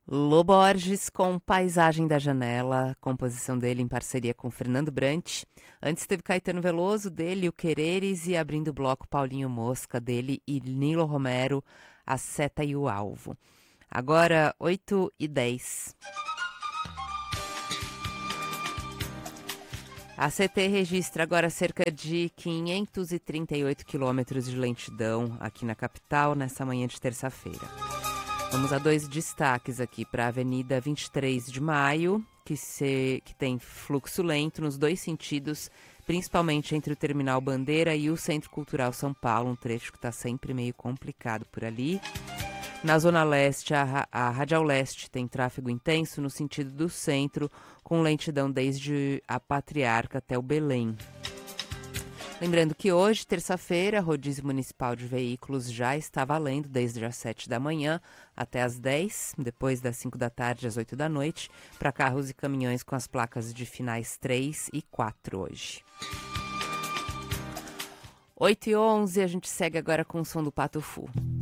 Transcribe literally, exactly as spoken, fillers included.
Lô Borges com Paisagem da Janela, composição dele em parceria com Fernando Brant. Antes teve Caetano Veloso, dele, O Quereres, e abrindo o bloco Paulinho Mosca, dele, e Nilo Romero, A Seta e o Alvo. Agora, oito e dez. A C T registra agora cerca de quinhentos e trinta e oito quilômetros de lentidão aqui na capital nessa manhã de terça-feira. Vamos a dois destaques aqui para a Avenida vinte e três de Maio, que, se, que tem fluxo lento nos dois sentidos, principalmente entre o Terminal Bandeira e o Centro Cultural São Paulo, um trecho que está sempre meio complicado por ali. Na Zona Leste, a, a Radial Leste tem tráfego intenso no sentido do centro, com lentidão desde a Patriarca até o Belém. Lembrando que hoje, terça-feira, rodízio municipal de veículos já está valendo desde as sete da manhã até as dez, depois das cinco da tarde às oito da noite, para carros e caminhões com as placas de finais três e quatro hoje. oito e onze, a gente segue agora com o som do Pato Fu.